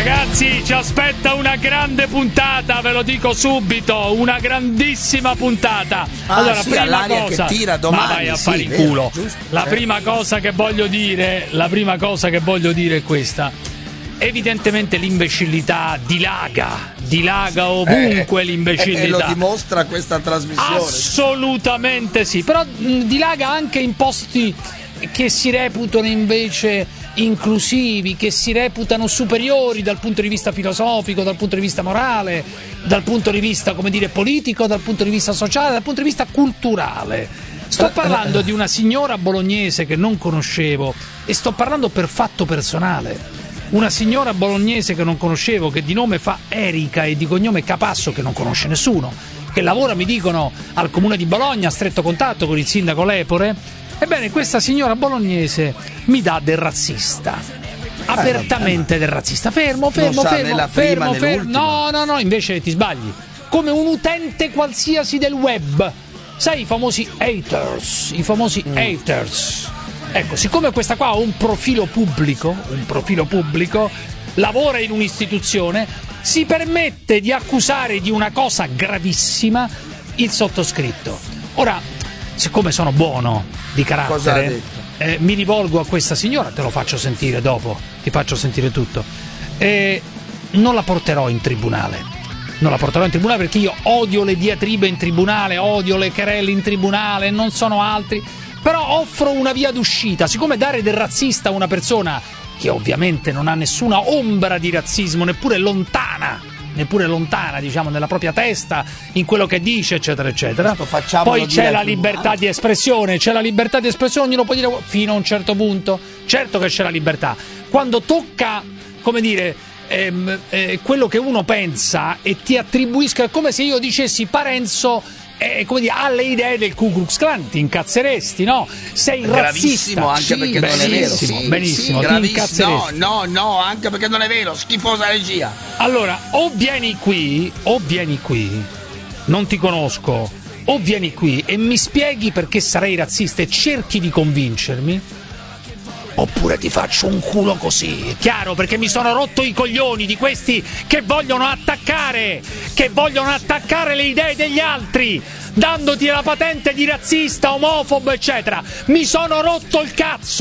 Ragazzi, ci aspetta una grande puntata, ve lo dico subito, una grandissima puntata. Allora, sì, prima cosa, che tira domani, ma vai a sì, fare in vero, culo. giusto, La prima cosa che voglio dire è questa. Evidentemente l'imbecillità dilaga ovunque l'imbecillità. E lo dimostra questa trasmissione. Assolutamente sì, però dilaga anche in posti che si reputano invece inclusivi, che si reputano superiori dal punto di vista filosofico, dal punto di vista morale, dal punto di vista, come dire, politico, dal punto di vista sociale, dal punto di vista culturale. Sto parlando di una signora bolognese che non conoscevo e sto parlando per fatto personale. Una signora bolognese che non conoscevo, che di nome fa Erika e di cognome Capasso, che non conosce nessuno, che lavora, mi dicono, al comune di Bologna, a stretto contatto con il sindaco Lepore. Ebbene, questa signora bolognese mi dà del razzista, apertamente del razzista. Fermo. No, invece ti sbagli. Come un utente qualsiasi del web. Sai, i famosi haters. Ecco, siccome questa qua ha un profilo pubblico, lavora in un'istituzione, si permette di accusare di una cosa gravissima il sottoscritto. Ora, siccome sono buono di carattere, mi rivolgo a questa signora, te lo faccio sentire dopo, ti faccio sentire tutto. Non la porterò in tribunale. Perché io odio le diatribe in tribunale, odio le querelle in tribunale, non sono altri. Però offro una via d'uscita. Siccome dare del razzista a una persona che ovviamente non ha nessuna ombra di razzismo, neppure lontana, diciamo, nella propria testa, in quello che dice, eccetera, eccetera. Poi c'è la libertà di espressione, ognuno può dire fino a un certo punto. Certo che c'è la libertà. Quando tocca, come dire, quello che uno pensa e ti attribuisca, è come se io dicessi Parenzo, come dire, alle idee del Ku Klux Klan, ti incazzeresti, no? Sei razzista, anche perché non è vero. Benissimo, ti incazzeresti. No, anche perché non è vero, schifosa regia. Allora, o vieni qui, non ti conosco, o vieni qui e mi spieghi perché sarei razzista e cerchi di convincermi, oppure ti faccio un culo così, chiaro, perché mi sono rotto i coglioni di questi che vogliono attaccare le idee degli altri, dandoti la patente di razzista, omofobo, eccetera. Mi sono rotto il cazzo.